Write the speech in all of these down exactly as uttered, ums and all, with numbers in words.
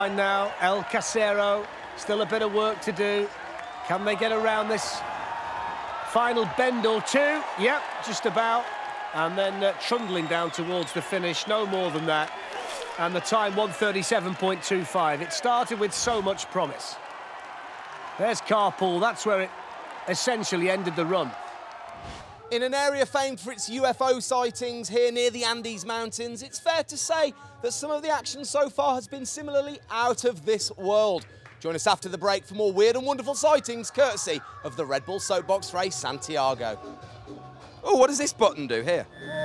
Now, El Casero, still a bit of work to do. Can they get around this final bend or two? Yep, just about. And then uh, trundling down towards the finish, no more than that. And the time, one thirty-seven point two five. It started with so much promise. There's Carpool, that's where it essentially ended the run. In an area famed for its U F O sightings here near the Andes Mountains, it's fair to say that some of the action so far has been similarly out of this world. Join us after the break for more weird and wonderful sightings, courtesy of the Red Bull Soapbox Race Santiago. Oh, what does this button do here?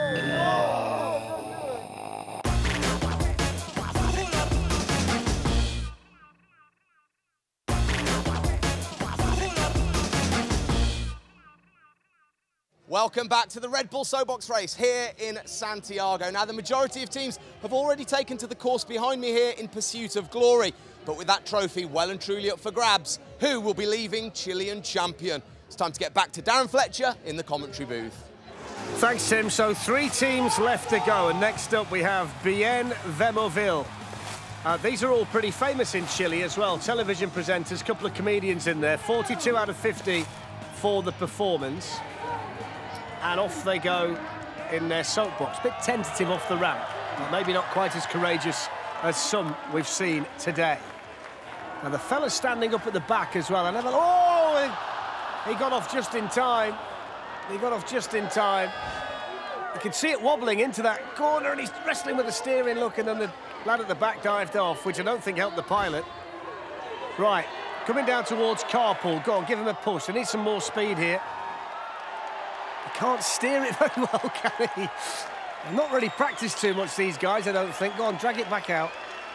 Welcome back to the Red Bull Soapbox Race here in Santiago. Now, the majority of teams have already taken to the course behind me here in pursuit of glory. But with that trophy well and truly up for grabs, who will be leaving Chilean champion? It's time to get back to Darren Fletcher in the commentary booth. Thanks, Tim. So three teams left to go. And next up, we have Bien Vemovil. Uh, these are all pretty famous in Chile as well. Television presenters, couple of comedians in there. forty-two out of fifty for the performance. And off they go in their soapbox. Bit tentative off the ramp, but maybe not quite as courageous as some we've seen today. And the fella standing up at the back as well. I never. Oh, he got off just in time. He got off just in time. You can see it wobbling into that corner, and he's wrestling with the steering. Look, and then the lad at the back dived off, which I don't think helped the pilot. Right, coming down towards Carpool. Go on, give him a push. I need some more speed here. Can't steer it very well, can he? Not really practiced too much, these guys, I don't think. Go on, drag it back out.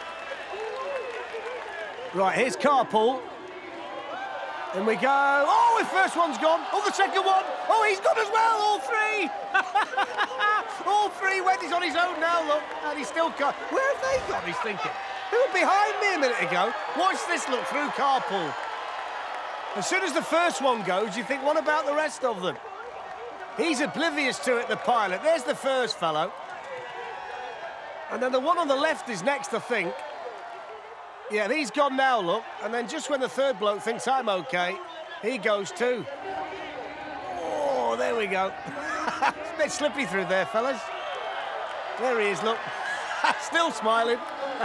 Right, here's Carpool. In we go. Oh, the first one's gone. Oh, the second one. Oh, he's gone as well, all three. All three went. He's on his own now, look. And he still can't. Where have they gone, he's thinking? They were behind me a minute ago. Watch this look through Carpool. As soon as the first one goes, you think, what about the rest of them? He's oblivious to it, the pilot. There's the first fellow. And then the one on the left is next, I think. Yeah, he's gone now, look. And then just when the third bloke thinks I'm OK, he goes too. Oh, there we go. It's a bit slippy through there, fellas. There he is, look. Still smiling.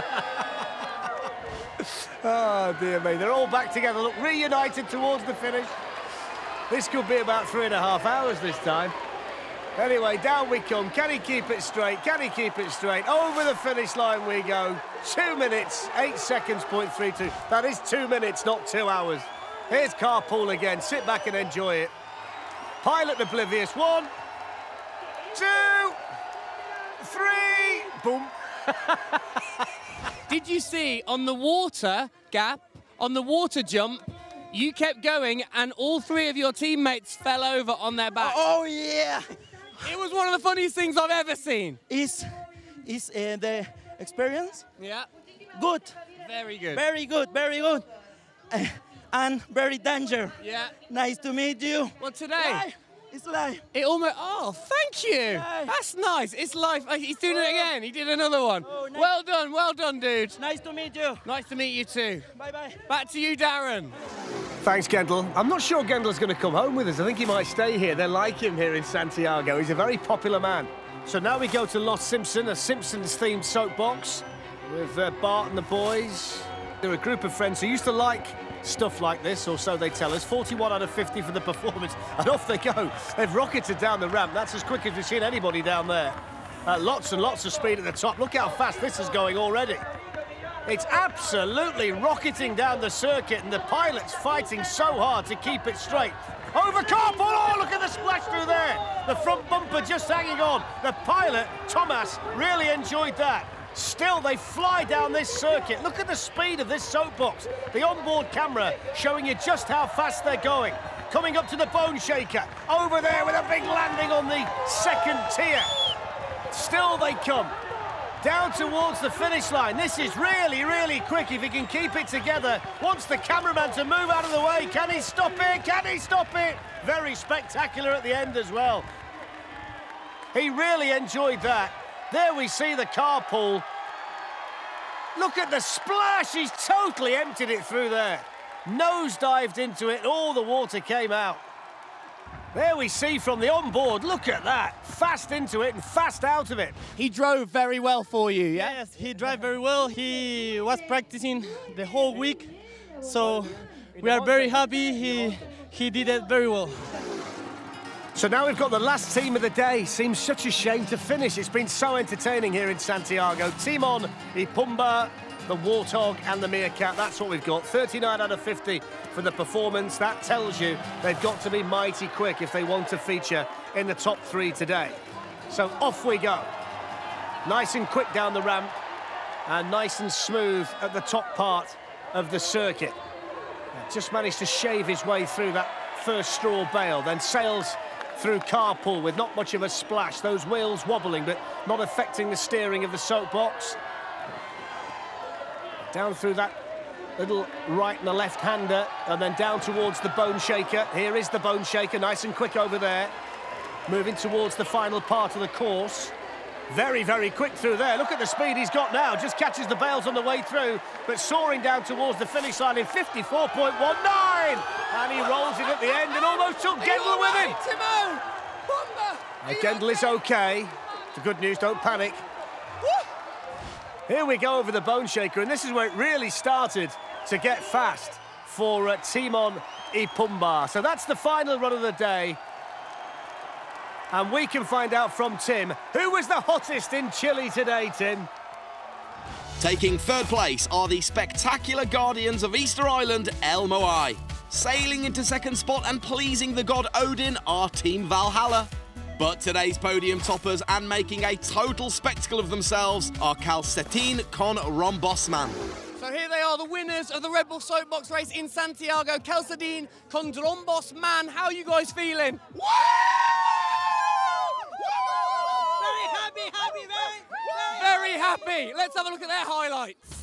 Oh, dear me. They're all back together, look, reunited towards the finish. This could be about three and a half hours this time. Anyway, down we come. Can he keep it straight? Can he keep it straight? Over the finish line we go. Two minutes, eight seconds, point three two. That is two minutes, not two hours. Here's Carpool again. Sit back and enjoy it. Pilot oblivious. One, two, three. Boom. Did you see on the water gap, on the water jump, you kept going and all three of your teammates fell over on their back? Oh, yeah. It was one of the funniest things I've ever seen. Is is uh, the experience? Yeah. Good. Very good. Very good, very good. Uh, and very danger. Yeah. Nice to meet you. Well, today... Live. It's live. It almost... Oh, thank you. Live. That's nice. It's live. Oh, he's doing it again. He did another one. Oh, nice. Well done, well done, dude. Nice to meet you. Nice to meet you too. Bye-bye. Back to you, Darren. Thanks, Gendel. I'm not sure Gendel's going to come home with us. I think he might stay here. They like him here in Santiago. He's a very popular man. So now we go to Los Simpson, a Simpsons-themed soapbox with uh, Bart and the boys. They're a group of friends who used to like stuff like this, or so they tell us. forty-one out of fifty for the performance, and off they go. They've rocketed down the ramp. That's as quick as we've seen anybody down there. Uh, lots and lots of speed at the top. Look how fast this is going already. It's absolutely rocketing down the circuit, and the pilot's fighting so hard to keep it straight. Over Carpool! Oh, look at the splash through there! The front bumper just hanging on. The pilot, Thomas, really enjoyed that. Still, they fly down this circuit. Look at the speed of this soapbox. The onboard camera showing you just how fast they're going. Coming up to the Bone Shaker. Over there with a big landing on the second tier. Still they come. Down towards the finish line. This is really, really quick if he can keep it together. Wants the cameraman to move out of the way. Can he stop it? Can he stop it? Very spectacular at the end as well. He really enjoyed that. There we see the Carpool. Look at the splash. He's totally emptied it through there. Nose dived into it. All the water came out. There we see from the onboard. Look at that. Fast into it and fast out of it. He drove very well for you, yeah? Yes, he drive very well. He was practicing the whole week, so we are very happy. He he did it very well. So now we've got the last team of the day. Seems such a shame to finish. It's been so entertaining here in Santiago. Timon, Ipumba, the Warthog and the Meerkat. That's what we've got. thirty-nine out of fifty for the performance. That tells you they've got to be mighty quick if they want to feature in the top three today. So off we go. Nice and quick down the ramp and nice and smooth at the top part of the circuit. Just managed to shave his way through that first straw bale, then sails through carpool with not much of a splash. Those wheels wobbling but not affecting the steering of the soapbox. Down through that little right and the left-hander, and then down towards the Bone Shaker. Here is the Bone Shaker, nice and quick over there. Moving towards the final part of the course. Very, very quick through there. Look at the speed he's got now. Just catches the bales on the way through, but soaring down towards the finish line in fifty-four point one nine. And he rolls it at the end and almost took Gendel with him. Timon! Pumba! Uh, Gendel is okay. The good news, don't panic. Here we go over the Bone Shaker, and this is where it really started to get fast for uh, Timon Ipumba. So that's the final run of the day. And we can find out from Tim, who was the hottest in Chile today, Tim? Taking third place are the spectacular guardians of Easter Island, El Moai. Sailing into second spot and pleasing the god Odin are Team Valhalla. But today's podium toppers and making a total spectacle of themselves are Calcetin con Rombosman. So here they are, the winners of the Red Bull Soapbox race in Santiago. Calcetin con Rombosman. How are you guys feeling? Woo! Very happy, happy, very, Very happy. Let's have a look at their highlights.